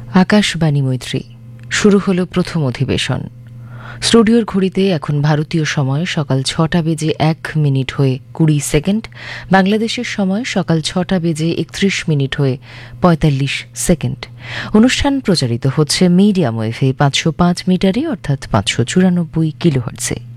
আকাশবাণী মৈত্রী শুরু হলো প্রথম অধিবেশন। স্টুডিওর ঘড়িতে এখন ভারতীয় সময় সকাল 6টা বেজে 1 মিনিট হয়ে 20 সেকেন্ড, বাংলাদেশের সময় সকাল 6টা বেজে 31 মিনিট হয়ে 45 সেকেন্ড। অনুষ্ঠান প্রচারিত হচ্ছে মিডিয়াম ওয়েভে 505 মিটারে অর্থাৎ 594 কিলোহার্টজে।